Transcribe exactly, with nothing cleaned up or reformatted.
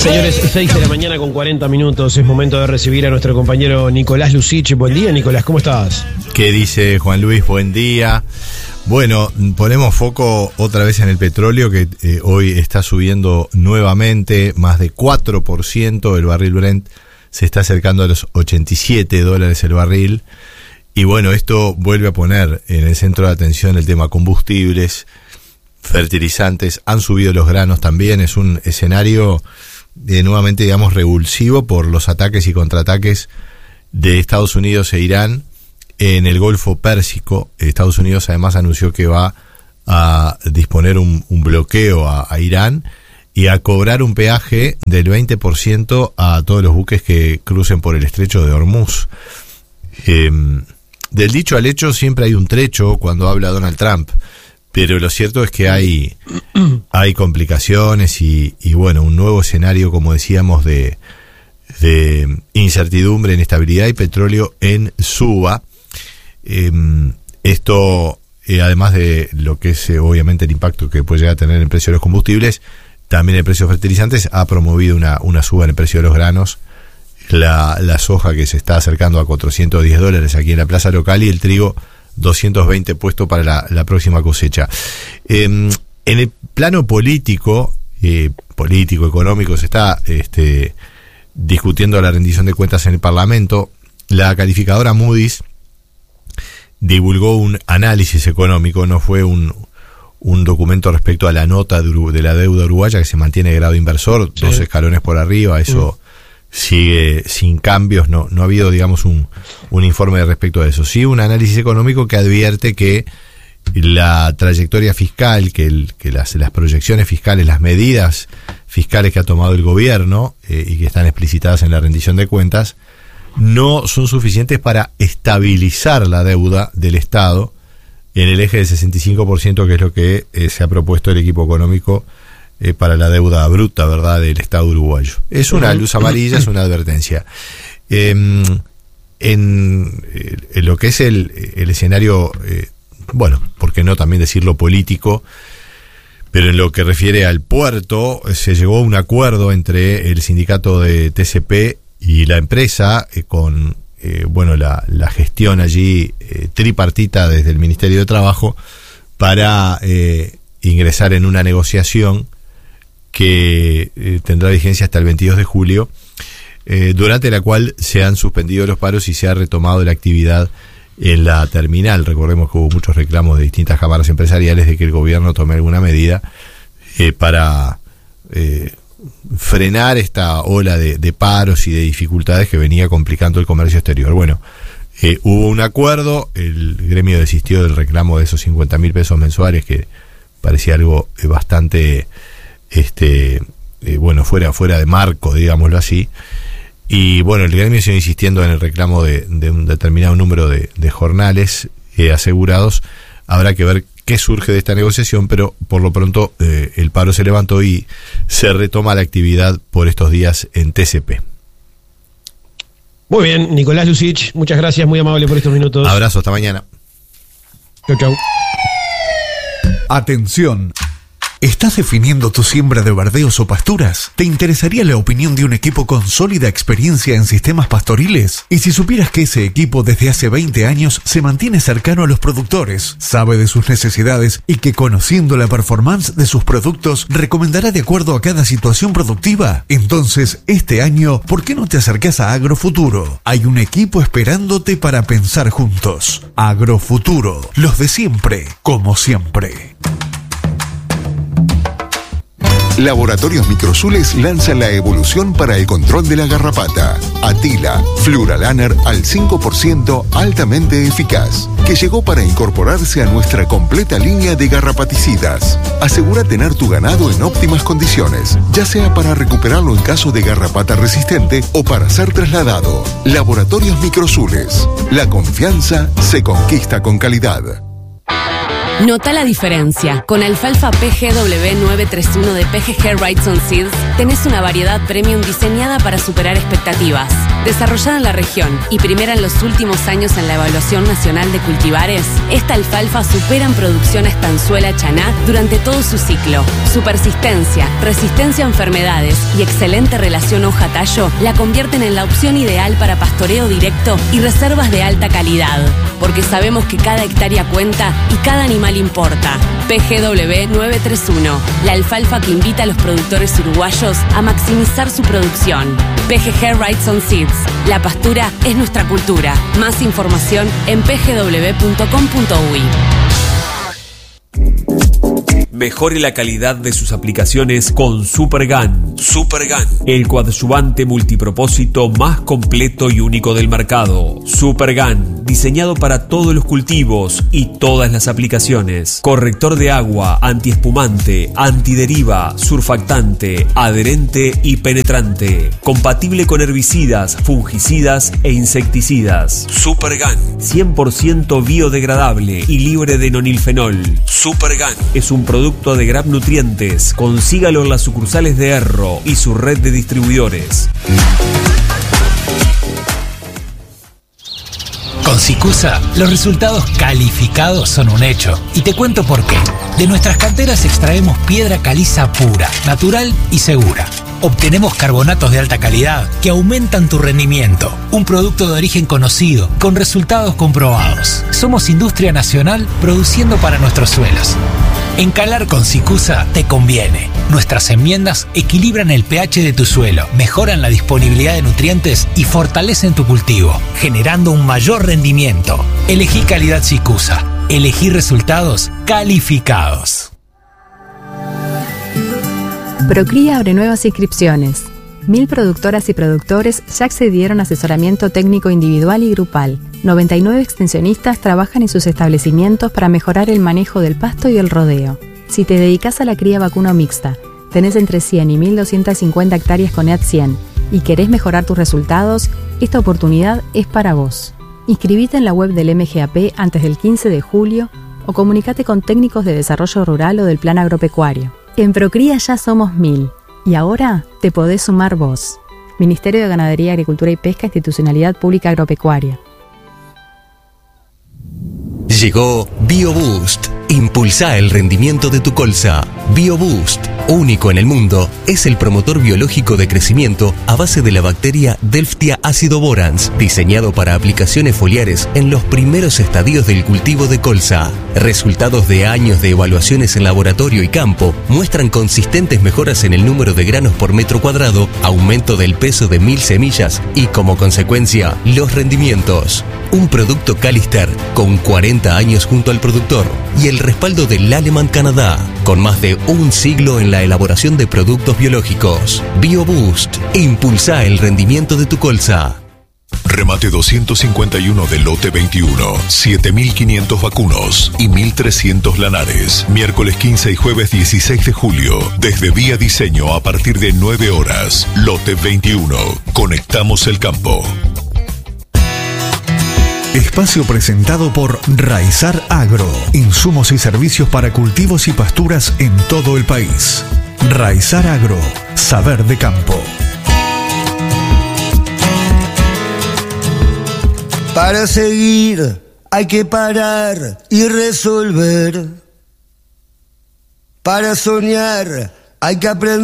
Señores, seis de la mañana con cuarenta minutos. Es momento de recibir a nuestro compañero Nicolás Lucich. Buen día, Nicolás, ¿cómo estás? ¿Qué dice Juan Luis? Buen día. Bueno, ponemos foco otra vez en el petróleo, que eh, hoy está subiendo nuevamente más de cuatro por ciento. El barril Brent se está acercando a los ochenta y siete dólares el barril. Y bueno, esto vuelve a poner en el centro de atención el tema combustibles, fertilizantes. Han subido los granos también. Es un escenario eh, nuevamente, digamos, revulsivo por los ataques y contraataques de Estados Unidos e Irán en el Golfo Pérsico. Estados Unidos además anunció que va a disponer un, un bloqueo a, a Irán y a cobrar un peaje del veinte por ciento a todos los buques que crucen por el estrecho de Hormuz. Eh, del dicho al hecho siempre hay un trecho cuando habla Donald Trump, pero lo cierto es que hay, hay complicaciones y, y bueno, un nuevo escenario, como decíamos, de, de incertidumbre, inestabilidad y petróleo en suba. Eh, esto, eh, además de lo que es eh, obviamente el impacto que puede llegar a tener en el precio de los combustibles, también el precio de fertilizantes ha promovido una, una suba en el precio de los granos. La, la soja, que se está acercando a cuatrocientos diez dólares aquí en la plaza local, y el trigo doscientos veinte puesto para la, la próxima cosecha. Eh, en el plano político, eh, político, económico, se está este, discutiendo la rendición de cuentas en el Parlamento. La calificadora Moody's divulgó un análisis económico, no fue un, un documento respecto a la nota de, de la deuda uruguaya, que se mantiene de grado inversor, sí. dos escalones por arriba, eso... Mm. sigue sin cambios, no, no ha habido, digamos, un, un informe respecto a eso. Sí, un análisis económico que advierte que la trayectoria fiscal, que, el, que las, las proyecciones fiscales, las medidas fiscales que ha tomado el gobierno eh, y que están explicitadas en la rendición de cuentas, no son suficientes para estabilizar la deuda del Estado en el eje del sesenta y cinco por ciento, que es lo que eh, se ha propuesto el equipo económico Eh, para la deuda bruta, ¿verdad?, del Estado uruguayo. Es una luz amarilla, es una advertencia. Eh, en, eh, en lo que es el, el escenario, eh, bueno, por qué no también decirlo político, pero en lo que refiere al puerto, se llegó a un acuerdo entre el sindicato de T C P y la empresa, eh, con eh, bueno la, la gestión allí eh, tripartita desde el Ministerio de Trabajo, para eh, ingresar en una negociación que eh, tendrá vigencia hasta el veintidós de julio, eh, durante la cual se han suspendido los paros y se ha retomado la actividad en la terminal. Recordemos que hubo muchos reclamos de distintas cámaras empresariales de que el gobierno tome alguna medida eh, para eh, frenar esta ola de, de paros y de dificultades que venía complicando el comercio exterior. Bueno, eh, hubo un acuerdo, el gremio desistió del reclamo de esos cincuenta mil pesos mensuales, que parecía algo eh, bastante... este eh, bueno, fuera fuera de marco, digámoslo así, y bueno, el gremio sigue insistiendo en el reclamo de, de un determinado número de, de jornales eh, asegurados. Habrá que ver qué surge de esta negociación, pero por lo pronto eh, el paro se levantó y se retoma la actividad por estos días en T C P. Muy bien, Nicolás Lucich, muchas gracias, muy amable por estos minutos. Abrazo, hasta mañana. Chau, chau. Atención. ¿Estás definiendo tu siembra de verdeos o pasturas? ¿Te interesaría la opinión de un equipo con sólida experiencia en sistemas pastoriles? Y si supieras que ese equipo desde hace veinte años se mantiene cercano a los productores, sabe de sus necesidades y que, conociendo la performance de sus productos, recomendará de acuerdo a cada situación productiva? Entonces, este año, ¿por qué no te acercás a Agrofuturo? Hay un equipo esperándote para pensar juntos. Agrofuturo, los de siempre, como siempre. Laboratorios Microsules lanza la evolución para el control de la garrapata. Atila, Fluralaner al cinco por ciento altamente eficaz, que llegó para incorporarse a nuestra completa línea de garrapaticidas. Asegura tener tu ganado en óptimas condiciones, ya sea para recuperarlo en caso de garrapata resistente o para ser trasladado. Laboratorios Microsules. La confianza se conquista con calidad. Nota la diferencia. Con alfalfa P G W nueve tres uno de P G G Wrightson Seeds tenés una variedad premium diseñada para superar expectativas. Desarrollada en la región y primera en los últimos años en la Evaluación Nacional de Cultivares, esta alfalfa supera en producción a Estanzuela Chaná durante todo su ciclo. Su persistencia, resistencia a enfermedades y excelente relación hoja-tallo la convierten en la opción ideal para pastoreo directo y reservas de alta calidad. Porque sabemos que cada hectárea cuenta y cada animal importa. P G W nueve tres uno, la alfalfa que invita a los productores uruguayos a maximizar su producción. P G G Wrightson Seeds, la pastura es nuestra cultura. Más información en p g w punto com punto u y. Mejore la calidad de sus aplicaciones con Supergun. Supergun, el coadyuvante multipropósito más completo y único del mercado. Supergun, diseñado para todos los cultivos y todas las aplicaciones. Corrector de agua, antiespumante, antideriva, surfactante, adherente y penetrante. Compatible con herbicidas, fungicidas e insecticidas. Supergun, cien por ciento biodegradable y libre de nonilfenol. Supergun es un producto de Grab Nutrientes. Consígalo en las sucursales de Erro y su red de distribuidores. Con Sicusa, los resultados calificados son un hecho. Y te cuento por qué. De nuestras canteras extraemos piedra caliza pura, natural y segura. Obtenemos carbonatos de alta calidad que aumentan tu rendimiento. Un producto de origen conocido, con resultados comprobados. Somos industria nacional produciendo para nuestros suelos. Encalar con Sicusa te conviene. Nuestras enmiendas equilibran el pH de tu suelo, mejoran la disponibilidad de nutrientes y fortalecen tu cultivo, generando un mayor rendimiento. Elegí calidad Sicusa. Elegí resultados calificados. Procría abre nuevas inscripciones. Mil productoras y productores ya accedieron a asesoramiento técnico individual y grupal. noventa y nueve extensionistas trabajan en sus establecimientos para mejorar el manejo del pasto y el rodeo. Si te dedicas a la cría vacuno mixta, tenés entre cien y mil doscientas cincuenta hectáreas con E A T cien y querés mejorar tus resultados, esta oportunidad es para vos. Inscribite en la web del M G A P antes del quince de julio o comunicate con técnicos de desarrollo rural o del plan agropecuario. En Procría ya somos mil. Y ahora te podés sumar vos. Ministerio de Ganadería, Agricultura y Pesca, Institucionalidad Pública Agropecuaria. Llegó BioBoost. Impulsa el rendimiento de tu colza. BioBoost, único en el mundo, es el promotor biológico de crecimiento a base de la bacteria Delftia acidoborans, diseñado para aplicaciones foliares en los primeros estadios del cultivo de colza. Resultados de años de evaluaciones en laboratorio y campo muestran consistentes mejoras en el número de granos por metro cuadrado, aumento del peso de mil semillas y, como consecuencia, los rendimientos. Un producto Calister con cuarenta años junto al productor y el respaldo del Laleman Canadá, con más de un siglo en la elaboración de productos biológicos. BioBoost, impulsa el rendimiento de tu colza. Remate doscientos cincuenta y uno del lote veintiuno, siete mil quinientos vacunos y mil trescientos lanares. Miércoles quince y jueves dieciséis de julio, desde Vía Diseño a partir de nueve horas. Lote veintiuno, conectamos el campo. Espacio presentado por Raizar Agro. Insumos y servicios para cultivos y pasturas en todo el país. Raizar Agro. Saber de campo. Para seguir hay que parar y resolver. Para soñar hay que aprender.